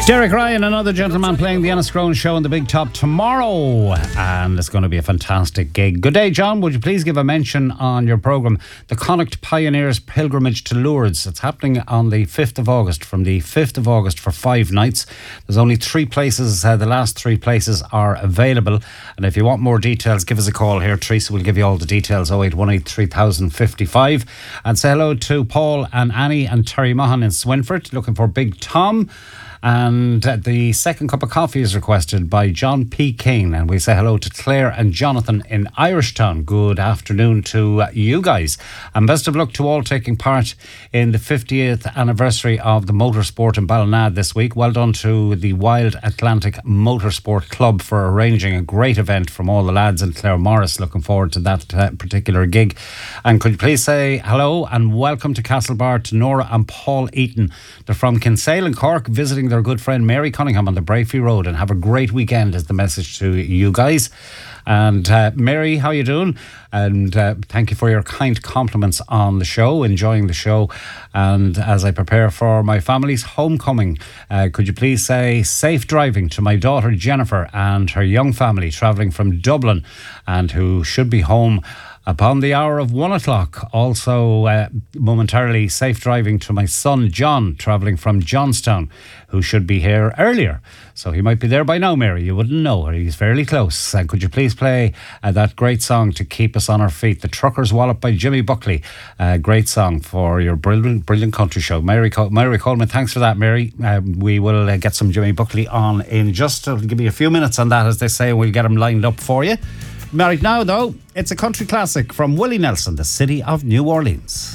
Derek Ryan, another gentleman playing the Enniscrone Show in the Big Top tomorrow, and it's going to be a fantastic gig. Good day, John. Would you please give a mention on your programme, the Connacht Pioneers Pilgrimage to Lourdes? It's happening on the 5th of August, from the 5th of August for 5 nights. There's only 3 places, the last 3 places are available, and if you want more details, give us a call here. Teresa will give you all the details, 0818 3055. And say hello to Paul and Annie and Terry Mahan in Swinford, looking for Big Tom. And the second cup of coffee is requested by John P. Keane. And we say hello to Claire and Jonathan in Irishtown. Good afternoon to you guys. And best of luck to all taking part in the 50th anniversary of the Motorsport in Ballina this week. Well done to the Wild Atlantic Motorsport Club for arranging a great event from all the lads in Clare Morris. Looking forward to that particular gig. And could you please say hello and welcome to Castlebar to Nora and Paul Eaton. They're from Kinsale in Cork, visiting their good friend Mary Cunningham on the Brayfree Road, and have a great weekend is the message to you guys. And Mary, how you doing? And thank you for your kind compliments on the show, enjoying the show. And as I prepare for my family's homecoming, could you please say safe driving to my daughter Jennifer and her young family travelling from Dublin, and who should be home upon the hour of 1 o'clock. Also, momentarily, safe driving to my son John, travelling from Johnstown, who should be here earlier. So he might be there by now, Mary. You wouldn't know. He's fairly close. And could you please play that great song to keep us on our feet, The Trucker's Wallop by Jimmy Buckley. Great song for your brilliant country show. Mary Coleman, thanks for that, Mary. We will get some Jimmy Buckley on in just, give me a few minutes on that, as they say. We'll get him lined up for you. Right now, though, it's a country classic from Willie Nelson, The City of New Orleans.